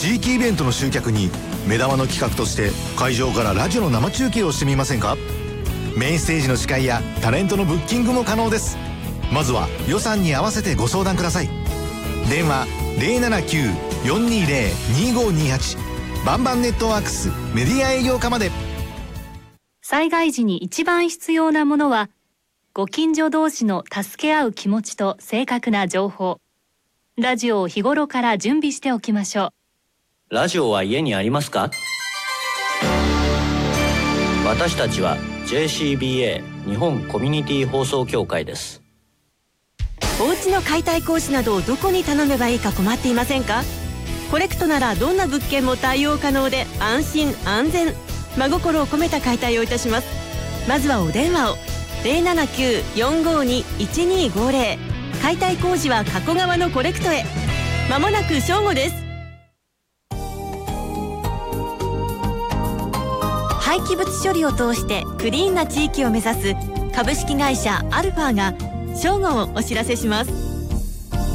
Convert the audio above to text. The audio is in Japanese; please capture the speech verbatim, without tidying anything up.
地域イベントの集客に目玉の企画として会場からラジオの生中継をしてみませんか？メインステージの司会やタレントのブッキングも可能です。まずは予算に合わせてご相談ください。電話 ゼロななきゅう よんにゼロ にごにはち バンバンネットワークスメディア営業課まで。 災害時に一番必要なものはご近所同士の助け合う気持ちと正確な情報。ラジオを日頃から準備しておきましょう。ラジオは家にありますか？私たちは ジェーシービーエー 日本コミュニティ放送協会です。 お家の解体工事などをどこに頼めばいいか困っていませんか？コレクトならどんな物件も対応可能で安心安全。真心を込めた解体をいたします。まずはお電話を ゼロななきゅう よんごに いちにごゼロ。 解体工事は加古川のコレクトへ。まもなく正午です。廃棄物処理を通してクリーンな地域を目指す株式会社アルファが正午をお知らせします。